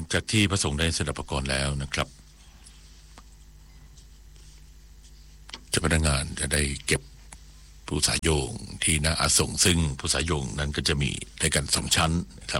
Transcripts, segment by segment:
จากที่พระสงฆ์ได้สดับประกรณ์แล้วนะครับเจ้าพนักงานจะได้เก็บผู้สายโยงที่หน้าอาสงซึ่งผู้สายโยงนั้นก็จะมีด้วยกัน2 ชั้นนะครับ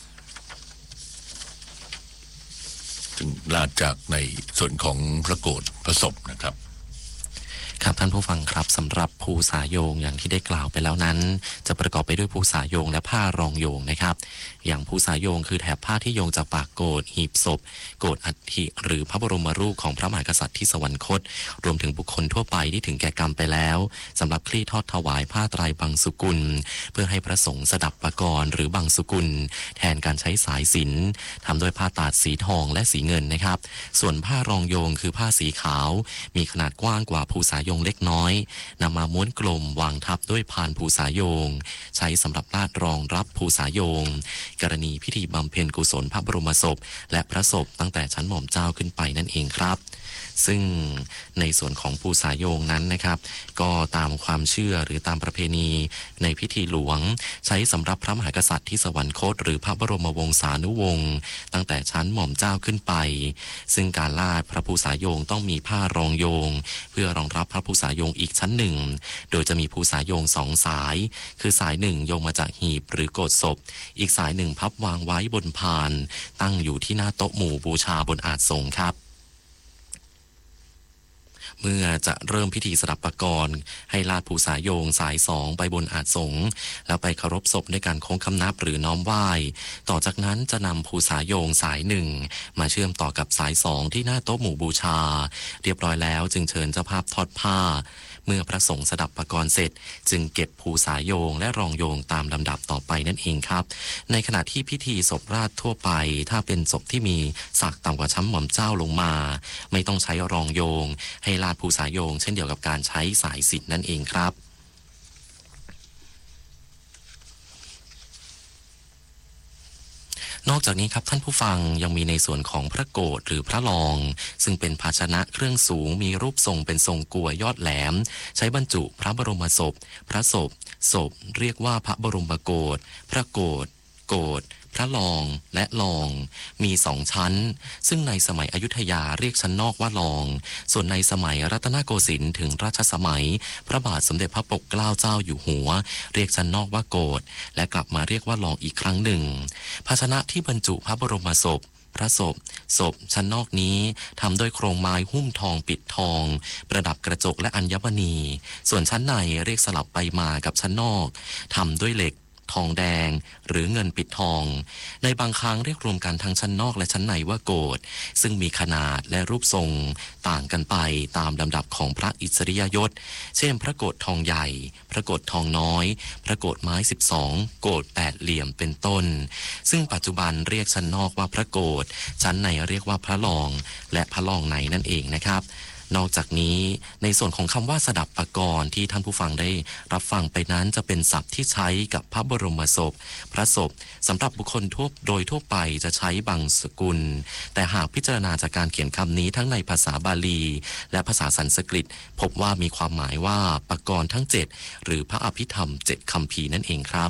จึงลาดจากในส่วนของพระโกฐพระศพนะครับครับท่านผู้ฟังครับสำหรับภูสายโยงอย่างที่ได้กล่าวไปแล้วนั้นจะประกอบไปด้วยภูสายโยงและผ้ารองโยงนะครับอย่างภูสายโยงคือแถบผ้าที่โยงจากปากโกฐหีบศพโกฐอัฐิหรือพระบรมรูปของพระมหากษัตริย์ที่สวรรคตรวมถึงบุคคลทั่วไปที่ถึงแก่กรรมไปแล้วสำหรับคลี่ทอดถวายผ้าไตรบังสุกุลเพื่อให้พระสงฆ์สดับปกรณ์หรือบังสุกุลแทนการใช้สายสิญจน์ทำด้วยผ้าตาดสีทองและสีเงินนะครับส่วนผ้ารองโยงคือผ้าสีขาวมีขนาดกว้างกว่าภูสายโยงเล็กน้อยนำมาม้วนกลมวางทับด้วยพานภูสายโยงใช้สำหรับลาดรองรับภูสายโยงกรณีพิธีบำเพ็ญกุศลพระบรมศพและพระศพตั้งแต่ชั้นหม่อมเจ้าขึ้นไปนั่นเองครับซึ่งในส่วนของภูสายโยงนั้นนะครับก็ตามความเชื่อหรือตามประเพณีในพิธีหลวงใช้สำหรับพระมหากษัตริย์ที่สวรรคตหรือพระบรมวงศานุวงศ์ตั้งแต่ชั้นหม่อมเจ้าขึ้นไปซึ่งการลาดพระภูสายโยงต้องมีผ้ารองโยงเพื่อรองรับพระภูสายโยงอีกชั้นหนึ่งโดยจะมีภูสายโยง2 สายคือสายหนึ่งโยงมาจากหีบหรือโกฐศพอีกสายหนึ่งพับวางไว้บนพานตั้งอยู่ที่หน้าโต๊ะหมู่บูชาบนอาสงฆ์ครับเมื่อจะเริ่มพิธีสดับปกรณ์ให้ลาดภูสายโยงสาย2ไปบนอาสงฆ์แล้วไปเคารพศพด้วยการโค้งคำนับหรือน้อมไหว้ต่อจากนั้นจะนำภูสายโยงสาย1มาเชื่อมต่อกับสาย2ที่หน้าโต๊ะหมู่บูชาเรียบร้อยแล้วจึงเชิญเจ้าภาพทอดผ้าเมื่อพระสงฆ์สดับปกรณ์เสร็จจึงเก็บภูสายโยงและรองโยงตามลำดับต่อไปนั่นเองครับในขณะที่พิธีศพราชทั่วไปถ้าเป็นศพที่มีศักดิ์ต่ำกว่าชั้นหม่อมเจ้าลงมาไม่ต้องใช้รองโยงให้ลาดภูสายโยงเช่นเดียวกับการใช้สายสิญจน์นั่นเองครับนอกจากนี้ครับท่านผู้ฟังยังมีในส่วนของพระโกฐหรือพระรองซึ่งเป็นภาชนะเครื่องสูงมีรูปทรงเป็นทรงกัวยอดแหลมใช้บรรจุพระบรมศพพระศพเรียกว่าพระบรมโกฐพระโกฐพระรองและรองมี2 ชั้นซึ่งในสมัยอยุธยาเรียกชั้นนอกว่ารองส่วนในสมัยรัตนโกสินทร์ถึงรัชสมัยพระบาทสมเด็จพระปกเกล้าเจ้าอยู่หัวเรียกชั้นนอกว่าโกฐและกลับมาเรียกว่ารองอีกครั้งหนึ่งภาชนะที่บรรจุพระบรมศพพระศพชั้นนอกนี้ทำด้วยโครงไม้หุ้มทองปิดทองประดับกระจกและอัญมณีส่วนชั้นในเรียกสลับไปมากับชั้นนอกทำด้วยเหล็กทองแดงหรือเงินปิดทองในบางครั้งเรียกรวมกันทั้งชั้นนอกและชั้นในว่าโกฐซึ่งมีขนาดและรูปทรงต่างกันไปตามลำดับของพระอิสริยยศเช่นพระโกฐทองใหญ่พระโกฐทองน้อยพระโกฐไม้12โกฐ8เหลี่ยมเป็นต้นซึ่งปัจจุบันเรียกชั้นนอกว่าพระโกฐชั้นในเรียกว่าพระรองและพระรองในนั่นเองนะครับนอกจากนี้ในส่วนของคำว่าสดับปกรณ์ที่ท่านผู้ฟังได้รับฟังไปนั้นจะเป็นศัพท์ที่ใช้กับพระบรมศพพระศพสำหรับบุคคลทั่วไปจะใช้บังสกุลแต่หากพิจารณาจากการเขียนคำนี้ทั้งในภาษาบาลีและภาษาสันสกฤตพบว่ามีความหมายว่าปกรณ์ทั้ง7หรือพระอภิธรรม7คัมภีร์นั่นเองครับ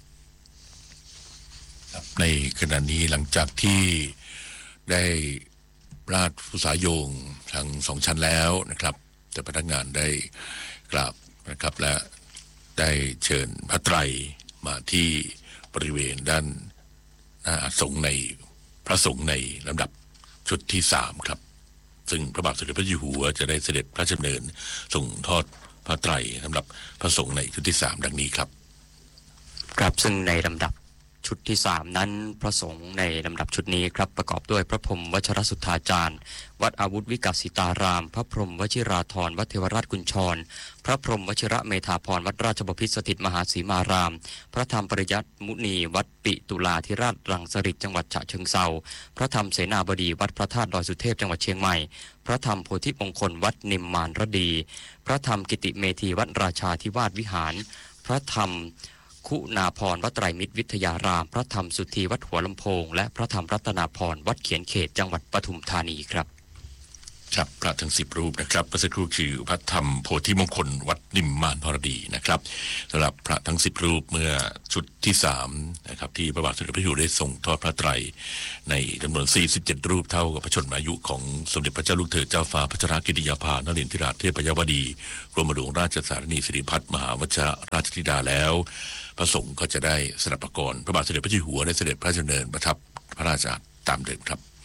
ในขณะนี้หลังจากที่ได้ราชภูสายโยงทั้ง2 ชั้นแล้วนะครับแต่พนักงานได้กราบนะครับและได้เชิญพระไตรมาที่บริเวณด้านหน้าอาสงฆ์ในพระสงฆ์ในลำดับชุดที่3ครับซึ่งพระบาทสมเด็จพระเจ้าอยู่หัวจะได้เสด็จพระราชดำเนินส่งทอดพระไตรสำหรับพระสงฆ์ในชุดที่3ดังนี้ครับครับซึ่งในลำดับชุดที่3นั้นพระสงฆ์ในลำดับชุดนี้ครับประกอบด้วยพระพรหมวชรสุทธาจารย์วัดอาวุธวิกัสสิตารามพระพรหมวชิราธรวัดเทวราชกุญชรพระพรหมวชิระเมธาพรวัดราชบพิตรสถิตมหาสีมารามพระธรรมปริยัติมุนีวัดปิตุลาธิราชรังสฤษจังหวัดฉะเชิงเทราพระธรรมเสนาบดีวัดพระธาตุดอยสุเทพจังหวัดเชียงใหม่พระธรรมโพธิมงคลวัดนิมมานรดีพระธรรมกิติเมธีวัดราชาธิวาสวิหารพระธรรมคุณาพรวัดไตรมิตรวิทยารามพระธรรมสุธีวัดหัวลำโพงและพระธรรมรัตนาพรวัดเขียนเขตจังหวัดปทุมธานีครับครับพระทั้ง10 รูปนะครับเมื่อสักครู่คือพระธรรมโพธิมงคลวัดนิมมานพรดีนะครับสำหรับพระทั้ง10 รูปเมื่อชุดที่3นะครับที่พระบาทสมเด็จพระเจ้าอยู่หัวได้ทรงทอดพระไตรในจำนวน47 รูปเท่ากับพระชนมายุของสมเด็จพระเจ้าลูกเธอเจ้าฟ้าพัชรกิติยาภานรินทร์ธิราชเทพยวดีกรมหลวงราชสารนีสิริพัฒน์มหาวชิรราชธิดาแล้วพระสงฆ์ก็จะได้สนับประกรณ์พระบาทสมเด็จพระเจ้าอยู่หัวได้เสด็จพระราชดำเนินประทับพระราชาตามเดิมครับ